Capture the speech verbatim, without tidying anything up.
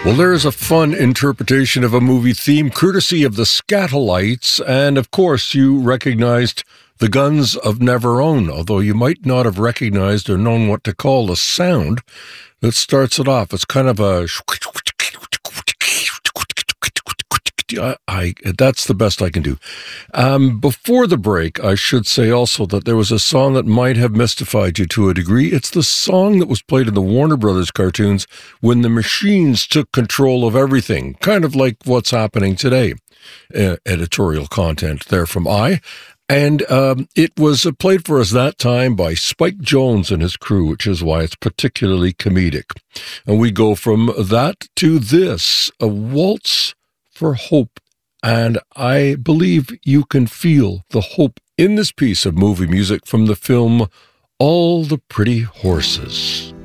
Well, there is a fun interpretation of a movie theme courtesy of the Skatalites, and of course you recognized the Guns of Navarone, although you might not have recognized or known what to call the sound that starts it off. It's kind of a... I, I that's the best I can do. Um, before the break, I should say also that there was a song that might have mystified you to a degree. It's the song that was played in the Warner Brothers cartoons when the machines took control of everything, kind of like what's happening today. Uh, editorial content there from I. And um, it was uh, played for us that time by Spike Jones and his crew, which is why it's particularly comedic. And we go from that to this, a waltz for hope. And I believe you can feel the hope in this piece of movie music from the film All the Pretty Horses.